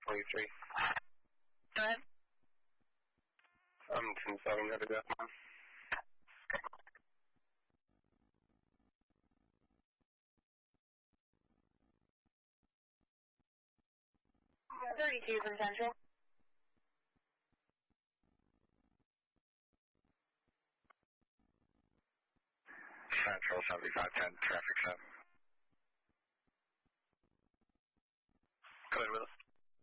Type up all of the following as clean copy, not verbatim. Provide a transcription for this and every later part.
43. Go ahead. I'm 10-7, ready to go. 32 from Central. Central 7510, traffic set. Go ahead with us.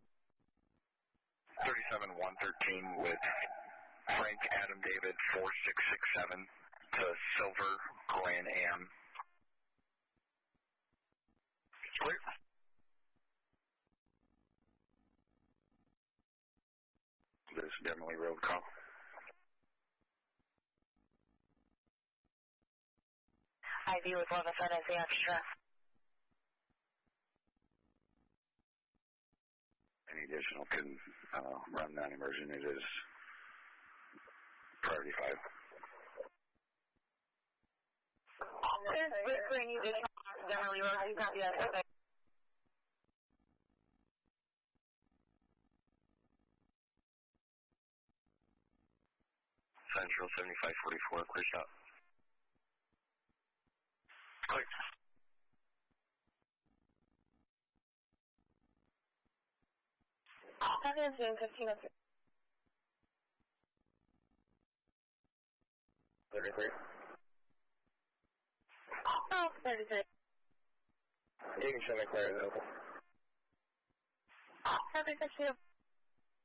37113 with Frank Adam David 4667 to Silver Grand Am. Clear. This is Emily Road call. IV with 11 FNSA extra. Any additional can run non-emergent. It is priority 5. For any additional, generally, we'll copy that. Okay. Central 7544, clear stop. Clear. Copy is doing 15 of 33. Oh, 33. You can show me clear as open. Copy 52.